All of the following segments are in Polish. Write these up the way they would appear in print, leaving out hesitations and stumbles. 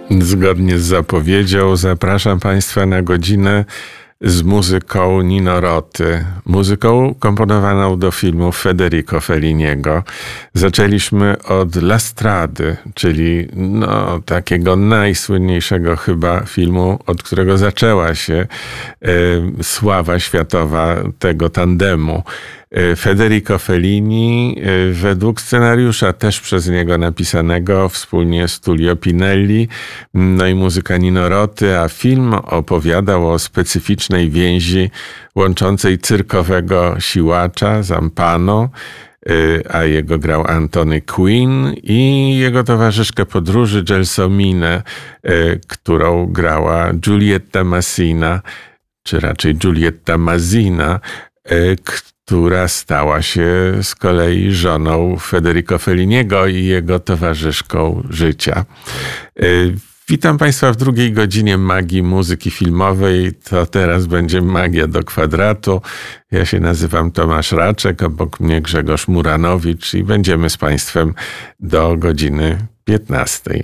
Zgodnie z zapowiedzią zapraszam Państwa na godzinę z muzyką Nino Roty. Muzyką komponowaną do filmu Federico Felliniego. Zaczęliśmy od La Strady, czyli takiego najsłynniejszego chyba filmu, od którego zaczęła się sława światowa tego tandemu. Federico Fellini, według scenariusza też przez niego napisanego wspólnie z Tullio Pinelli, no i muzyka Nino Roty, a film opowiadał o specyficznej więzi łączącej cyrkowego siłacza Zampano, a jego grał Anthony Quinn, i jego towarzyszkę podróży Gelsominę, którą grała Giulietta Masina, czy raczej Giulietta Masina, która stała się z kolei żoną Federico Felliniego i jego towarzyszką życia. Witam Państwa w drugiej godzinie magii muzyki filmowej. To teraz będzie magia do kwadratu. Ja się nazywam Tomasz Raczek, obok mnie Grzegorz Muranowicz i będziemy z Państwem do godziny 15.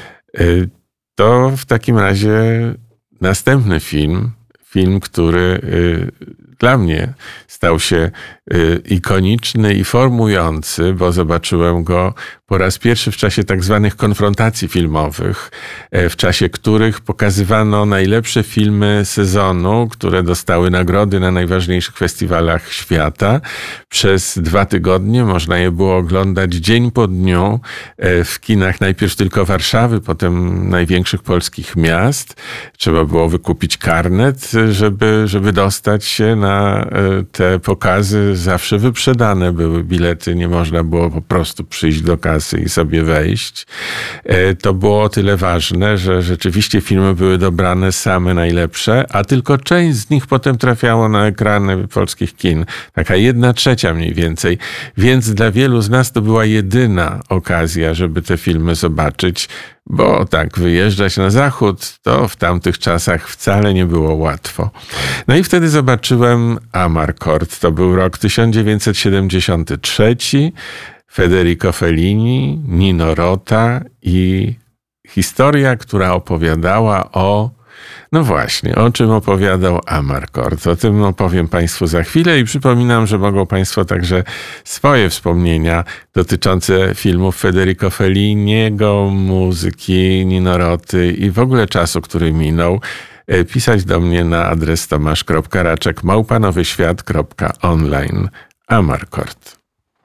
To w takim razie następny film, który dla mnie stał się ikoniczny i formujący, bo zobaczyłem go po raz pierwszy w czasie tak zwanych konfrontacji filmowych, w czasie których pokazywano najlepsze filmy sezonu, które dostały nagrody na najważniejszych festiwalach świata. Przez 2 tygodnie można je było oglądać dzień po dniu w kinach najpierw tylko Warszawy, potem największych polskich miast. Trzeba było wykupić karnet, żeby dostać się na te pokazy. Zawsze wyprzedane były bilety, nie można było po prostu przyjść do kasy i sobie wejść. To było o tyle ważne, że rzeczywiście filmy były dobrane same najlepsze, a tylko część z nich potem trafiało na ekrany polskich kin. Taka 1/3 mniej więcej. Więc dla wielu z nas to była jedyna okazja, żeby te filmy zobaczyć, bo tak, wyjeżdżać na zachód to w tamtych czasach wcale nie było łatwo. No i wtedy zobaczyłem Amarcord. To był rok 1973. Federico Fellini, Nino Rota i historia, która opowiadała o czym opowiadał Amarcord. O tym opowiem Państwu za chwilę i przypominam, że mogą Państwo także swoje wspomnienia dotyczące filmów Federico Felliniego, muzyki Nino Roty i w ogóle czasu, który minął, pisać do mnie na adres tomasz.raczek@nowyświat.online. Amarcord.